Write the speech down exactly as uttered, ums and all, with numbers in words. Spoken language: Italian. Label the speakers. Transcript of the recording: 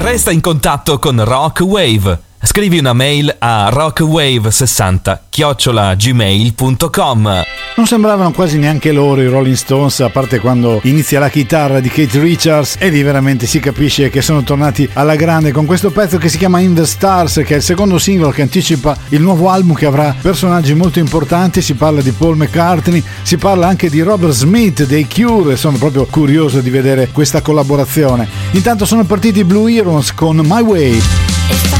Speaker 1: Resta in contatto con Rock Wave. Scrivi una mail a rockwave sessanta chiocciola gmail punto com.
Speaker 2: Non sembravano quasi neanche loro i Rolling Stones, a parte quando inizia la chitarra di Keith Richards, e lì veramente si capisce che sono tornati alla grande con questo pezzo che si chiama In the Stars, che è il secondo singolo che anticipa il nuovo album che avrà personaggi molto importanti. Si parla di Paul McCartney, si parla anche di Robert Smith dei Cure, e sono proprio curioso di vedere questa collaborazione. Intanto sono partiti i Blue Heroes con My Way.